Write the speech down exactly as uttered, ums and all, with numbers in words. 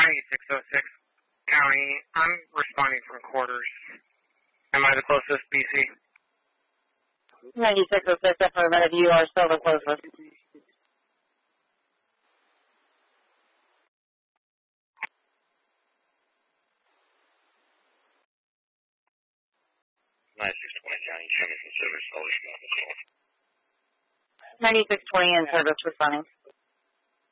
ninety-six oh six County. I'm responding from quarters. Am I the closest, B C? ninety-six oh six, affirmative. You are still the closest. ninety-six twenty County, Henderson service, I'll respond to call. ninety-six twenty in service responding.